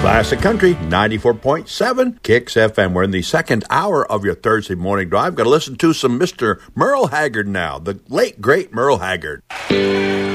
Classic Country 94.7 Kicks FM. We're in the second hour of your Thursday morning drive. Going to listen to some Mr. Merle Haggard now, the late, great Merle Haggard.